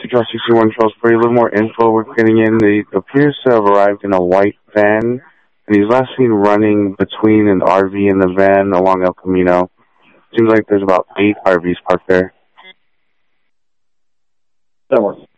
Draw 61 Charles for a little more info we're getting in. He appears to have arrived in a white van, and he's last seen running between an RV and the van along El Camino. Seems like there's about 8 RVs parked there. That works.